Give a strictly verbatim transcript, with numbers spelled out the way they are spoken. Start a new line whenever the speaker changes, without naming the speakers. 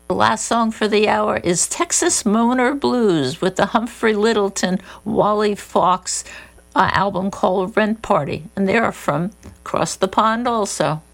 The last song for the hour is Texas Moaner Blues with the Humphrey Littleton, Wally Fox uh, album called Rent Party. And they are from across the pond also.